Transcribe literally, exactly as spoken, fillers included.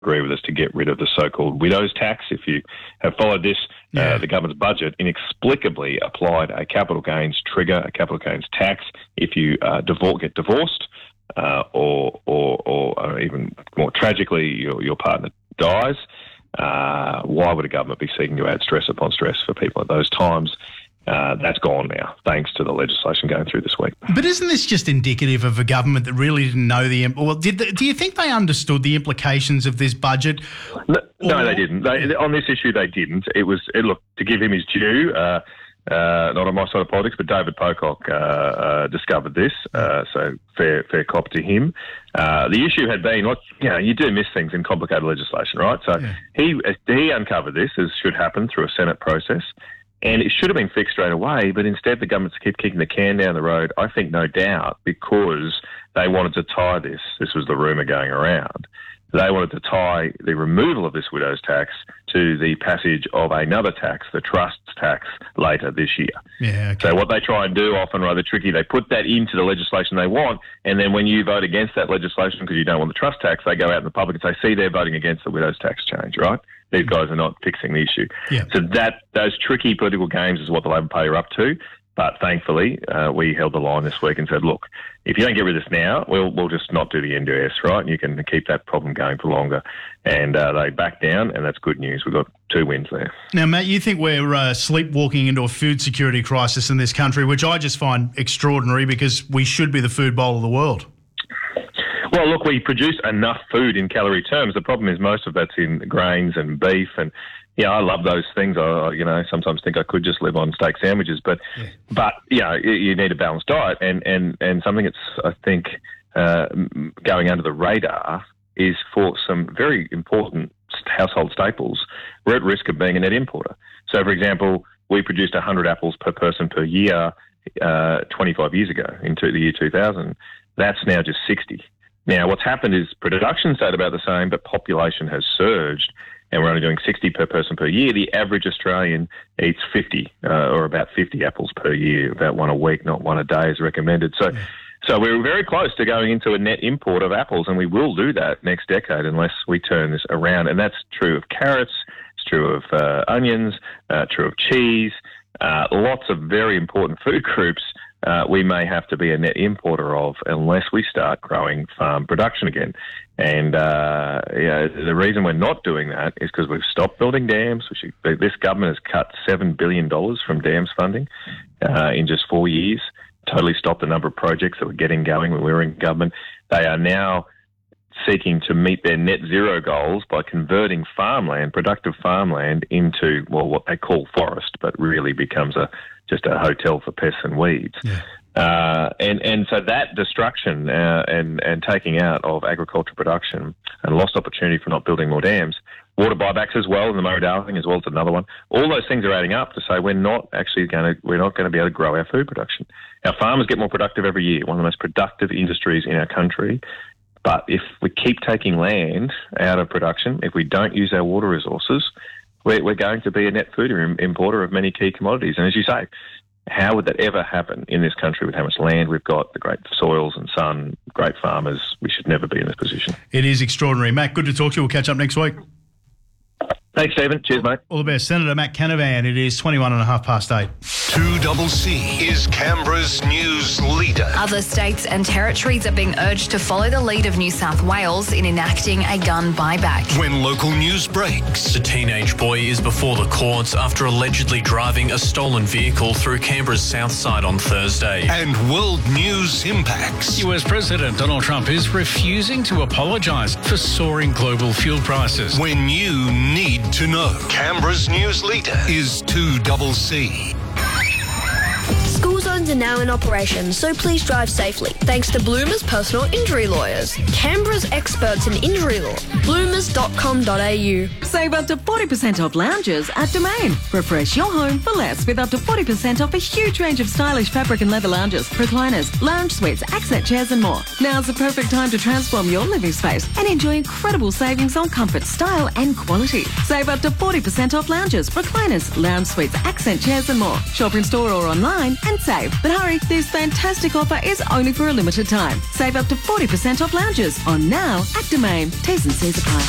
agree with us to get rid of the so-called widows tax. If you have followed this, yeah. uh, the government's budget inexplicably applied a capital gains trigger, a capital gains tax, if you uh, divor- get divorced uh, or, or, or uh, even more tragically, your, your partner dies. Uh, why would a government be seeking to add stress upon stress for people at those times? Uh, that's gone now, thanks to the legislation going through this week. But isn't this just indicative of a government that really didn't know the... Well, did the, do you think they understood the implications of this budget? No, no they didn't. They, on this issue, they didn't. It was, it, look, to give him his due, uh, uh, not on my side of politics, but David Pocock uh, uh, discovered this, uh, so fair fair cop to him. Uh, the issue had been, look, you know, you do miss things in complicated legislation, right? So yeah. he he uncovered this, as should happen through a Senate process. And it should have been fixed straight away, but instead the governments keep kicking the can down the road, I think no doubt, because they wanted to tie this, this was the rumour going around, they wanted to tie the removal of this widow's tax to the passage of another tax, the trusts tax, later this year. Yeah, okay. So what they try and do, often rather tricky, they put that into the legislation they want, and then when you vote against that legislation because you don't want the trust tax, they go out in the public and say, see, they're voting against the widow's tax change, right? These guys are not fixing the issue. Yeah. So that those tricky political games is what the Labor Party are up to. But thankfully, uh, we held the line this week and said, look, if you don't get rid of this now, we'll we'll just not do the N D I S, right? And you can keep that problem going for longer. And uh, they backed down, and that's good news. We've got two wins there. Now, Matt, you think we're uh, sleepwalking into a food security crisis in this country, which I just find extraordinary because we should be the food bowl of the world. Well, look, we produce enough food in calorie terms. The problem is most of that's in grains and beef, and yeah, I love those things. I, you know, sometimes think I could just live on steak sandwiches, but, yeah. but you know, you, you need a balanced diet, and and and something that's I think uh, going under the radar is for some very important household staples. We're at risk of being a net importer. So, for example, we produced one hundred apples per person per year uh, twenty-five years ago, into the year two thousand. That's now just sixty. Now, what's happened is production stayed about the same, but population has surged, and we're only doing sixty per person per year. The average Australian eats fifty, uh, or about fifty apples per year, about one a week, not one a day is recommended. So, yeah. so we're very close to going into a net import of apples, and we will do that next decade unless we turn this around. And that's true of carrots, it's true of uh, onions, uh, true of cheese, uh, lots of very important food groups. Uh, we may have to be a net importer of unless we start growing farm production again. And uh, yeah, the reason we're not doing that is because we've stopped building dams. We should, this government has cut seven billion dollars from dams funding uh, in just four years, totally stopped the number of projects that were getting going when we were in government. They are now seeking to meet their net zero goals by converting farmland, productive farmland, into, well, what they call forest, but really becomes a just a hotel for pests and weeds. Yeah. Uh, and, and so that destruction uh, and, and taking out of agricultural production and lost opportunity for not building more dams, water buybacks as well, and the Murray-Darling as well is another one. All those things are adding up to say we're not actually going to, we're not going to be able to grow our food production. Our farmers get more productive every year, one of the most productive industries in our country. But if we keep taking land out of production, if we don't use our water resources, we're, we're going to be a net food importer of many key commodities. And as you say, how would that ever happen in this country with how much land we've got, the great soils and sun, great farmers? We should never be in this position. It is extraordinary. Matt, good to talk to you. We'll catch up next week. Thanks, Stephen. Cheers, mate. All the best. Senator Matt Canavan. It is twenty-one and a half past eight. two C C is Canberra's news leader. Other states and territories are being urged to follow the lead of New South Wales in enacting a gun buyback. When local news breaks. The teenage boy is before the courts after allegedly driving a stolen vehicle through Canberra's south side on Thursday. And world news impacts. U S President Donald Trump is refusing to apologise for soaring global fuel prices. When you need to know. Canberra's news leader is two C C. School zones are now in operation, so please drive safely. Thanks to Bloomer's personal injury lawyers, Canberra's experts in injury law. bloomers dot com dot a u. Save up to forty percent off lounges at Domain. Refresh your home for less with up to forty percent off a huge range of stylish fabric and leather lounges, recliners, lounge suites, accent chairs and more. Now's the perfect time to transform your living space and enjoy incredible savings on comfort, style and quality. Save up to forty percent off lounges, recliners, lounge suites, accent chairs and more. Shop in store or online and save. But hurry, this fantastic offer is only for a limited time. Save up to forty percent off lounges on now at Domain. T's and C's apply.